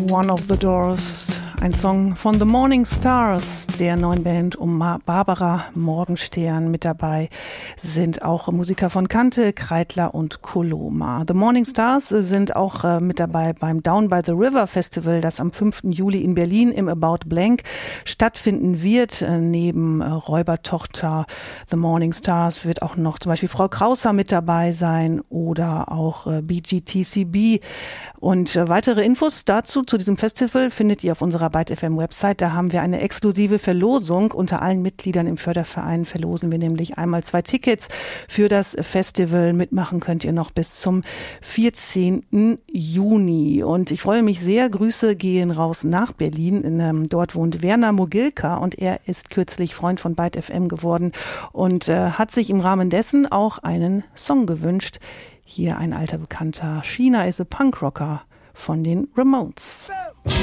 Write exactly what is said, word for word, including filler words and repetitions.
One of the Doors, ein Song von The Morning Stars, der neuen Band um Barbara Morgenstern. Mit dabei sind auch Musiker von Kante, Kreidler und Koloma. The Morning Stars sind auch äh, mit dabei beim Down by the River Festival, das am fünften Juli in Berlin im About Blank stattfinden wird. Äh, neben äh, Räubertochter The Morning Stars wird auch noch zum Beispiel Frau Krauser mit dabei sein oder auch äh, B G T C B. Und äh, weitere Infos dazu, zu diesem Festival, findet ihr auf unserer Byte F M Website. Da haben wir eine exklusive Verlosung. Unter allen Mitgliedern im Förderverein verlosen wir nämlich einmal zwei Tickets für das Festival. Mitmachen könnt ihr noch bis zum vierzehnten Juni. Und ich freue mich sehr. Grüße gehen raus nach Berlin. In, ähm, dort wohnt Werner Mogilka und er ist kürzlich Freund von Byte F M geworden und äh, hat sich im Rahmen dessen auch einen Song gewünscht. Hier ein alter Bekannter, China is a Punkrocker von den Ramones.